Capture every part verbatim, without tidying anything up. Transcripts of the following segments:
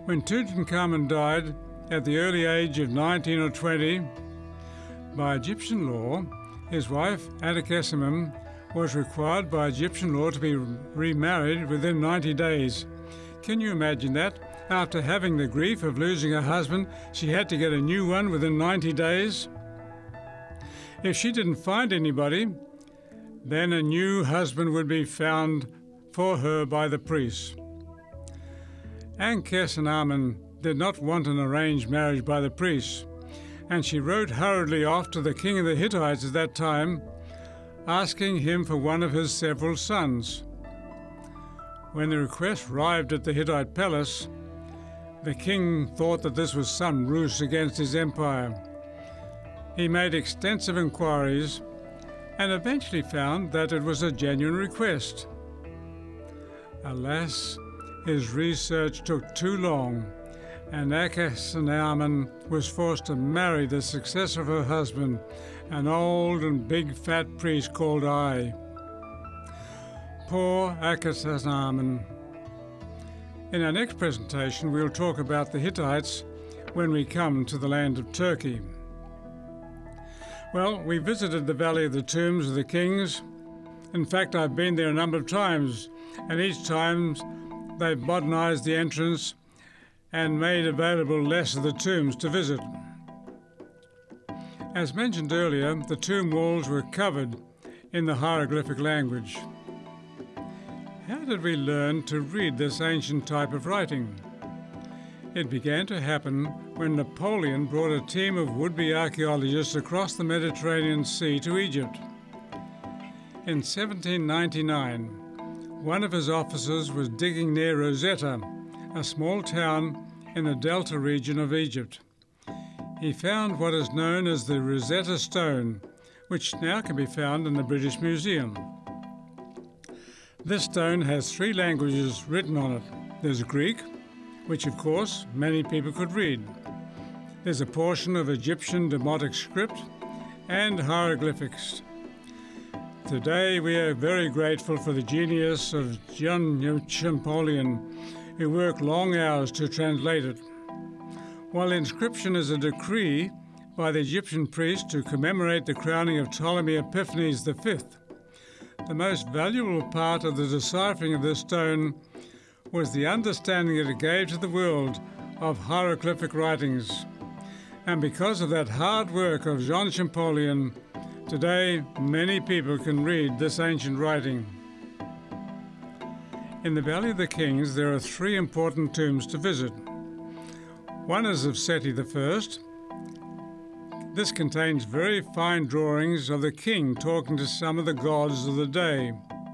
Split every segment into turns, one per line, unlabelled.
When Tutankhamun died at the early age of nineteen or twenty, by Egyptian law, his wife Atakhesemem was required by Egyptian law to be remarried within ninety days. Can you imagine that? After having the grief of losing her husband, she had to get a new one within ninety days? If she didn't find anybody, then a new husband would be found for her by the priests. Ankhesenamun did not want an arranged marriage by the priests, and she wrote hurriedly off to the king of the Hittites at that time, asking him for one of his several sons. When the request arrived at the Hittite palace, the king thought that this was some ruse against his empire. He made extensive inquiries and eventually found that it was a genuine request. Alas, his research took too long, and Ankhesenamun was forced to marry the successor of her husband, an old and big fat priest called Ai. Poor Ankhesenamun. In our next presentation, we'll talk about the Hittites when we come to the land of Turkey. Well, we visited the Valley of the Tombs of the Kings. In fact, I've been there a number of times, and each time they've modernized the entrance and made available less of the tombs to visit. As mentioned earlier, the tomb walls were covered in the hieroglyphic language. How did we learn to read this ancient type of writing? It began to happen when Napoleon brought a team of would-be archaeologists across the Mediterranean Sea to Egypt. In seventeen ninety-nine, one of his officers was digging near Rosetta, a small town in the Delta region of Egypt. He found what is known as the Rosetta Stone, which now can be found in the British Museum. This stone has three languages written on it. There's Greek, which of course many people could read. There's a portion of Egyptian Demotic script and hieroglyphics. Today we are very grateful for the genius of John Champollion, who worked long hours to translate it. While the inscription is a decree by the Egyptian priest to commemorate the crowning of Ptolemy Epiphanes the fifth, the most valuable part of the deciphering of this stone was the understanding that it gave to the world of hieroglyphic writings. And because of that hard work of Jean Champollion, today many people can read this ancient writing. In the Valley of the Kings, there are three important tombs to visit. One is of Seti the First. This contains very fine drawings of the king talking to some of the gods of the day.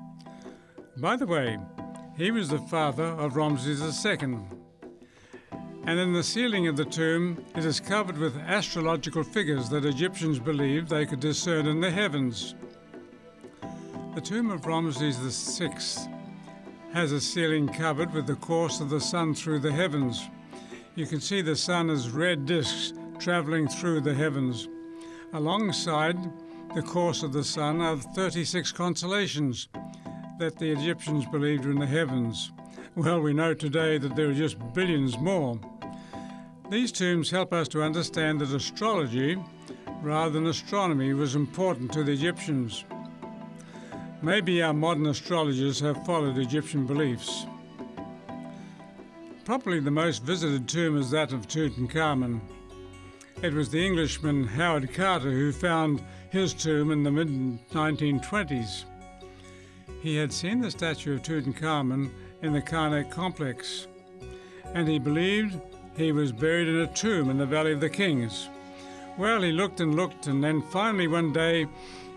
By the way, he was the father of Ramses the Second. And in the ceiling of the tomb, it is covered with astrological figures that Egyptians believed they could discern in the heavens. The tomb of Ramses the Sixth has a ceiling covered with the course of the sun through the heavens. You can see the sun as red discs traveling through the heavens. Alongside the course of the sun are thirty-six constellations that the Egyptians believed were in the heavens. Well, we know today that there are just billions more. These tombs help us to understand that astrology, rather than astronomy, was important to the Egyptians. Maybe our modern astrologers have followed Egyptian beliefs. Probably the most visited tomb is that of Tutankhamun. It was the Englishman Howard Carter who found his tomb in the mid nineteen twenties. He had seen the statue of Tutankhamun in the Karnak complex, and he believed he was buried in a tomb in the Valley of the Kings. Well, he looked and looked, and then finally one day